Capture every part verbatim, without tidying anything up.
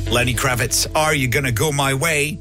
Lenny Kravitz, Are You Gonna Go My Way?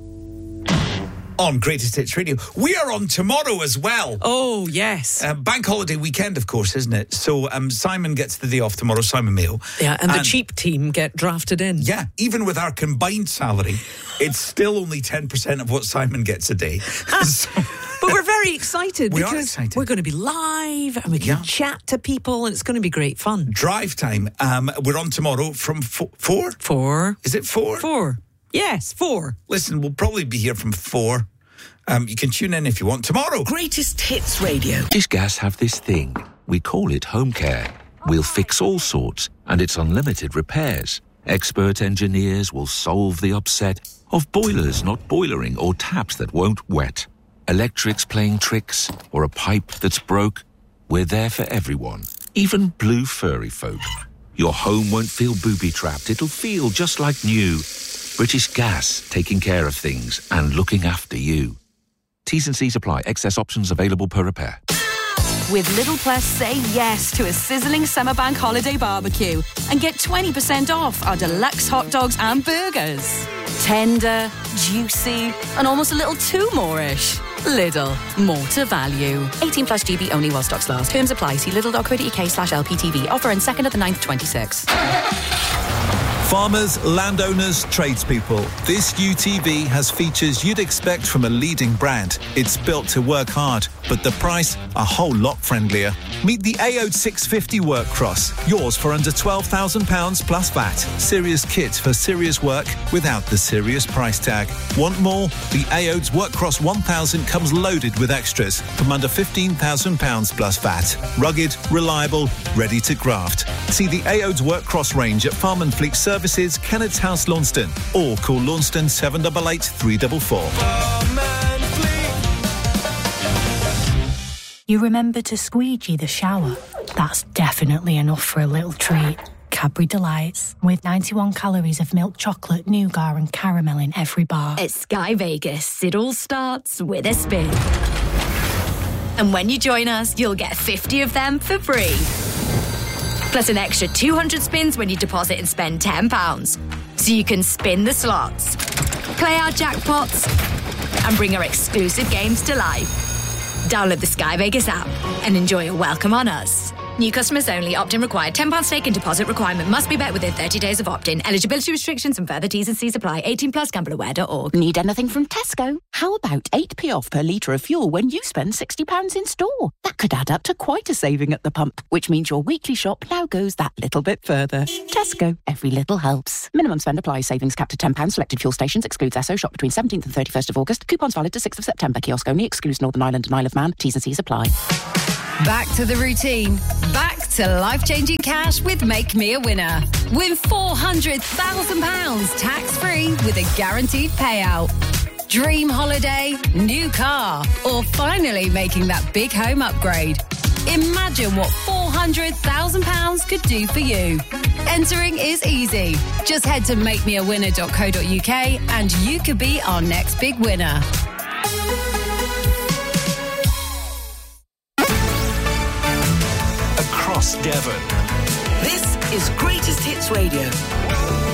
On Greatest Hits Radio. We are on tomorrow as well. Oh, yes. Uh, bank holiday weekend, of course, isn't it? So um, Simon gets the day off tomorrow, Simon Mayo. Yeah, and, and the cheap team get drafted in. Yeah, even with our combined salary, it's still only ten percent of what Simon gets a day. so, but we're very excited we because are excited. We're going to be live and we can yeah. chat to people and it's going to be great fun. Drive time. Um, we're on tomorrow from fo- four? Four. Is it four? Four. Yes, four. Listen, we'll probably be here from four. Um, you can tune in if you want tomorrow. Greatest Hits Radio. British Gas have this thing. We call it home care. We'll fix all sorts, and it's unlimited repairs. Expert engineers will solve the upset of boilers not boilering or taps that won't wet. Electrics playing tricks or a pipe that's broke. We're there for everyone, even blue furry folk. Your home won't feel booby-trapped. It'll feel just like new. British Gas, taking care of things and looking after you. T's and C's apply. Excess options available per repair. With Lidl Plus, say yes to a sizzling summer bank holiday barbecue and get twenty percent off our deluxe hot dogs and burgers. Tender, juicy, and almost a little too more-ish. Lidl, more to value. eighteen plus G B only while stocks last. Terms apply. See lidl.co.uk slash LPTV. Offer in second of the ninth, twenty-six. Farmers, landowners, tradespeople. This U T V has features you'd expect from a leading brand. It's built to work hard, but the price a whole lot friendlier. Meet the A O D six fifty Workcross. Yours for under twelve thousand pounds plus V A T. Serious kit for serious work without the serious price tag. Want more? The A O D's Workcross one thousand comes loaded with extras from under fifteen thousand pounds plus V A T. Rugged, reliable, ready to graft. See the A O D's Workcross range at Farm and Fleet Services, Kennet's House, Launceston, or call Launceston seven eight eight, three four four. You remember to squeegee the shower? That's definitely enough for a little treat. Cadbury Delights, with ninety-one calories of milk chocolate, nougat and caramel in every bar. At Sky Vegas, it all starts with a spin. And when you join us, you'll get fifty of them for free. Plus an extra two hundred spins when you deposit and spend ten pounds. So you can spin the slots, play our jackpots, and bring our exclusive games to life. Download the Sky Vegas app and enjoy a welcome on us. New customers only. Opt-in required. ten pounds stake and deposit requirement must be met within thirty days of opt-in. Eligibility restrictions and further T's and C's apply. eighteen plus gamble aware dot org. Need anything from Tesco? How about eight p off per litre of fuel when you spend sixty pounds in store? That could add up to quite a saving at the pump, which means your weekly shop now goes that little bit further. Tesco. Every little helps. Minimum spend applies. Savings capped at ten pounds. Selected fuel stations. Excludes Esso. Shop between seventeenth and thirty-first of August. Coupons valid to sixth of September. Kiosk only. Excludes Northern Ireland and Isle of Man. T's and C's apply. Back to the routine. Back to life-changing cash with Make Me a Winner. Win four hundred thousand pounds tax-free with a guaranteed payout. Dream holiday, new car, or finally making that big home upgrade. Imagine what four hundred thousand pounds could do for you. Entering is easy. Just head to make me a winner dot co dot uk and you could be our next big winner. Across Devon. This is Greatest Hits Radio.